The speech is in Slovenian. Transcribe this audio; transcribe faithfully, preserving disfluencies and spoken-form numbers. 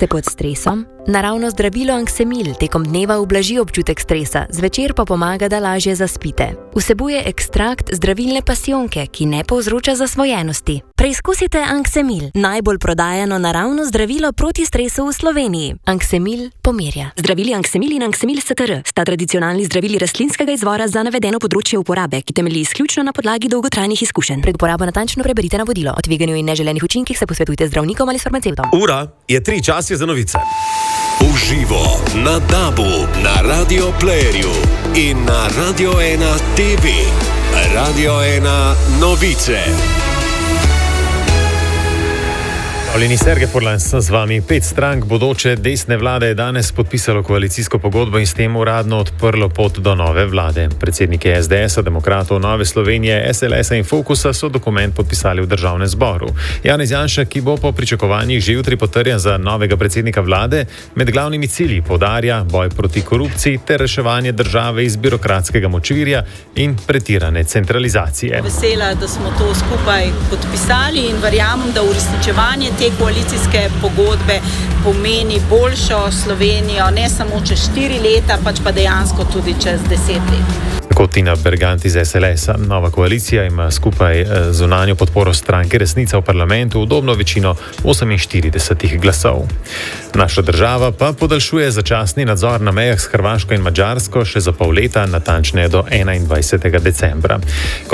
Ste pod stresom? Naravno zdravilo Anksemil tekom dneva ublaži občutek stresa, zvečer pa pomaga, da lažje zaspite. Vsebuje ekstrakt zdravilne pasijonke, ki ne povzroča zasvojenosti. Preizkusite Anksemil, najbolj prodajano naravno zdravilo proti stresu v Sloveniji. Anksemil pomirja. Zdravili Anksemil in Anksemil S T R sta tradicionalni zdravili rastlinskega izvora za navedeno področje uporabe, ki temelji izključno na podlagi dolgotrajnih izkušenj. Pred uporabo natančno preberite navodilo. O tveganju in neželenih učinkih se posvetujte z zdravnikom ali s farmacevtom. Ura je tri, čas je za novice. Uživo na DAB-u, na Radio Playerju in na Radio ena T V. Radio ena novice. Oleni Sergej Furlan sem z vami. Pet strank bodoče desne vlade je danes podpisalo koalicijsko pogodbo in s tem uradno odprlo pot do nove vlade. Predsedniki S D S-a, Demokratov, Nove Slovenije, S L S-a in Fokusa so dokument podpisali v državnem zboru. Janez Janša, ki bo po pričakovanjih že jutri potrjen za novega predsednika vlade, med glavnimi cilji poudarja boj proti korupciji ter reševanje države iz birokratskega močvirja in pretirane centralizacije. Vesela, da smo to skupaj podpisali in verjamem, da uresničevanje te koalicijske pogodbe pomeni boljšo Slovenijo, ne samo čez štiri leta, pač pa dejansko tudi čez deset let. Tako Tina Bergant iz S L S-a. Nova koalicija ima skupaj zunanjo podporo stranke Resnica v parlamentu, udobno večino oseminštiridesetih glasov. Naša država pa podaljšuje začasni nadzor na mejah s Hrvaško in Madžarsko še za pol leta, natančneje do enaindvajsetega decembra.